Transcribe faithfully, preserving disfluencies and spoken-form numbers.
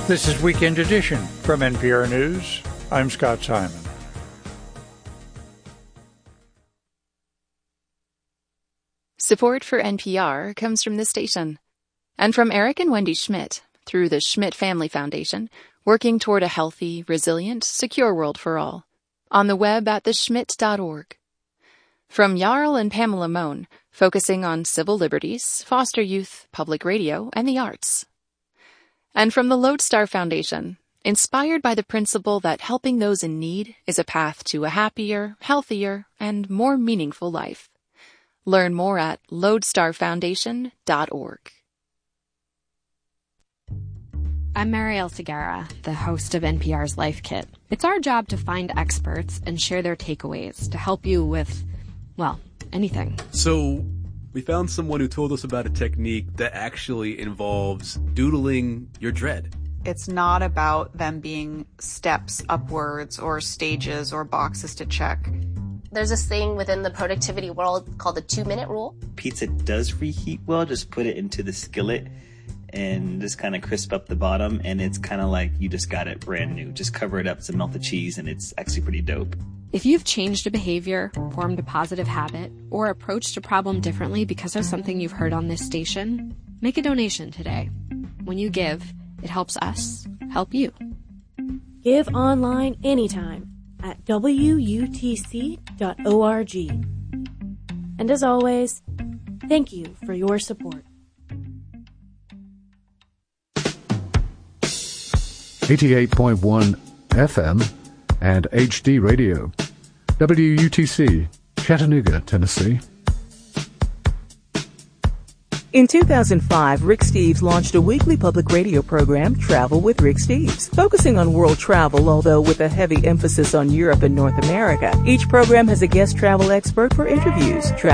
This is Weekend Edition from N P R News. I'm Scott Simon. Support for N P R comes from this station and from Eric and Wendy Schmidt through the Schmidt Family Foundation, working toward a healthy, resilient, secure world for all. On the web at the schmidt dot org. From Jarl and Pamela Mohn, focusing on civil liberties, foster youth, public radio, and the arts. And from the Lodestar Foundation, inspired by the principle that helping those in need is a path to a happier, healthier, and more meaningful life. Learn more at lodestar foundation dot org. I'm Marielle Segarra, the host of N P R's Life Kit. It's our job to find experts and share their takeaways to help you with, well, anything. So we found someone who told us about a technique that actually involves doodling your dread. It's not about them being steps upwards or stages or boxes to check. There's this thing within the productivity world called the two-minute rule. Pizza does reheat well. Just put it into the skillet and just kind of crisp up the bottom, and it's kind of like you just got it brand new. Just cover it up to melt the cheese, and it's actually pretty dope. If you've changed a behavior, formed a positive habit, or approached a problem differently because of something you've heard on this station, make a donation today. When you give, it helps us help you. Give online anytime at W U T C dot org. And as always, thank you for your support. eighty-eight point one F M and H D Radio. W U T C, Chattanooga, Tennessee. In two thousand five, Rick Steves launched a weekly public radio program, Travel with Rick Steves, focusing on world travel, although with a heavy emphasis on Europe and North America. Each program has a guest travel expert for interviews. Travel